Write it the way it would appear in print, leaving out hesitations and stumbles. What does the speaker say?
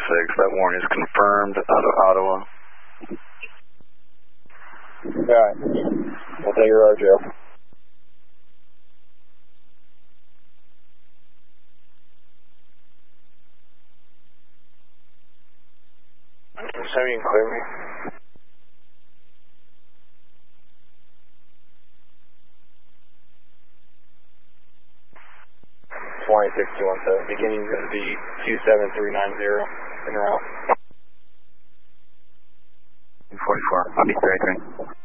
That warrant is confirmed out of Ottawa. Alright. We'll take your RJ. So you can clear me. 26217. Beginning is going to be 27390. In route. 44. I'll be 33.